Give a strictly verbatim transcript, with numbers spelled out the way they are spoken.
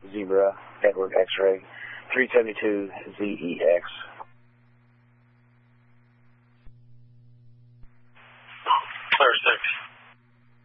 Zebra, Edward X-ray, three seventy-two Z E X. Clear six.